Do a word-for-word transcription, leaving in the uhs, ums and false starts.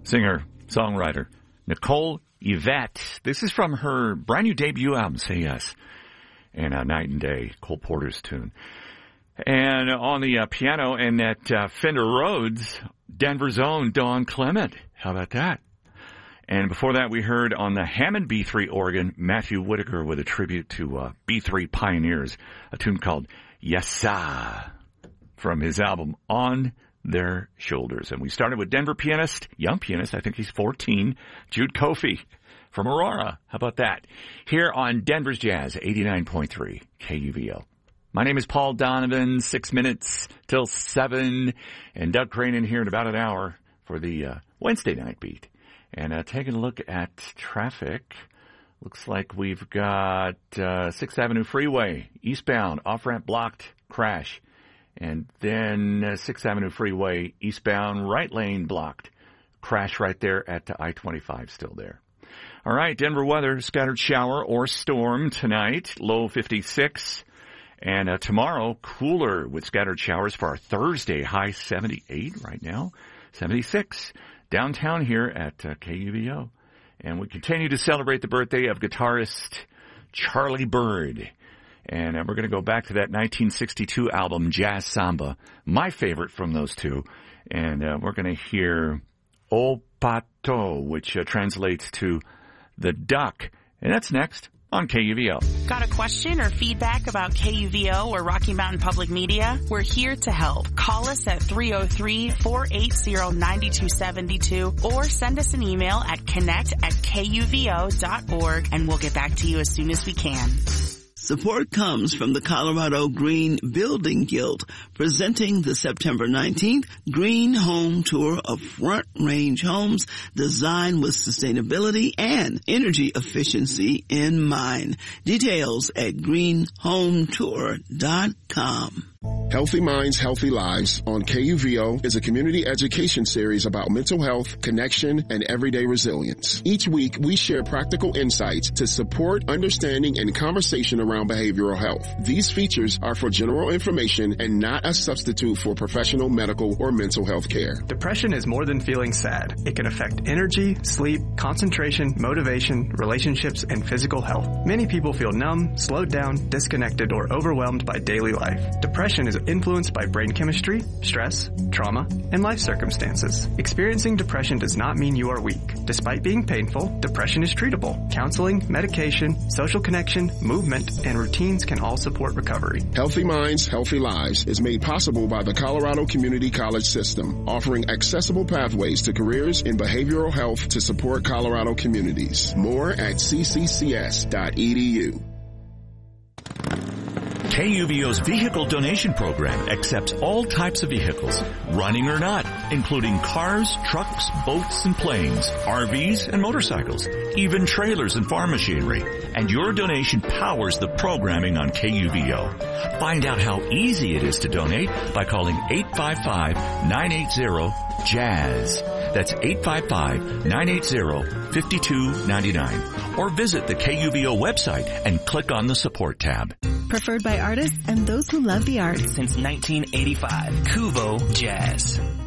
singer, songwriter, Nicole Yvette. This is from her brand new debut album, Say Yes, and uh, Night and Day, Cole Porter's tune. And on the uh, piano and at uh, Fender Rhodes, Denver's own Don Clement. How about that? And before that, we heard on the Hammond B three organ, Matthew Whitaker with a tribute to uh, B three pioneers, a tune called Yessa from his album On Their Shoulders. And we started with Denver pianist, young pianist, I think he's fourteen, Jude Kofi from Aurora. How about that? Here on Denver's Jazz, eighty-nine point three K U V O. My name is Paul Donovan, six minutes till seven, and Doug Crane in here in about an hour for the uh, Wednesday night beat. And uh, taking a look at traffic, looks like we've got uh, sixth Avenue Freeway, eastbound, off-ramp blocked, crash. And then uh, sixth Avenue Freeway, eastbound, right lane blocked, crash right there at uh, I twenty-five, still there. All right, Denver weather, scattered shower or storm tonight, low fifty-six. And uh, tomorrow, cooler with scattered showers for our Thursday, high seventy-eight right now, seventy-six. Downtown here at uh, K U V O. And we continue to celebrate the birthday of guitarist Charlie Byrd. And uh, we're going to go back to that nineteen sixty-two album, Jazz Samba, my favorite from those two. And uh, we're going to hear O Pato, which uh, translates to the duck. And that's next on K U V O. Got a question or feedback about K U V O or Rocky Mountain Public Media? We're here to help. Call us at three oh three, four eight zero, nine two seven two or send us an email at connect at K U V O dot org and we'll get back to you as soon as we can. Support comes from the Colorado Green Building Guild, presenting the September nineteenth Green Home Tour of Front Range homes designed with sustainability and energy efficiency in mind. Details at green home tour dot com. Healthy Minds, Healthy Lives on K U V O is a community education series about mental health, connection, and everyday resilience. Each week, we share practical insights to support understanding and conversation around behavioral health. These features are for general information and not a substitute for professional medical or mental health care. Depression is more than feeling sad. It can affect energy, sleep, concentration, motivation, relationships, and physical health. Many people feel numb, slowed down, disconnected, or overwhelmed by daily life. Depression is influenced by brain chemistry, stress, trauma, and life circumstances. Experiencing depression does not mean you are weak. Despite being painful, depression is treatable. Counseling, medication, social connection, movement, and routines can all support recovery. Healthy Minds, Healthy Lives is made possible by the Colorado Community College System, offering accessible pathways to careers in behavioral health to support Colorado communities. More at c c c s dot e d u. K U V O's vehicle donation program accepts all types of vehicles, running or not, including cars, trucks, boats, and planes, R Vs, and motorcycles, even trailers and farm machinery. And your donation powers the programming on K U V O. Find out how easy it is to donate by calling eight five five, nine eight zero, JAZZ. That's eight five five, nine eight zero, five two nine nine. Or visit the K U V O website and click on the support tab. Preferred by artists and those who love the arts. Since nineteen eighty-five, Kuvo Jazz.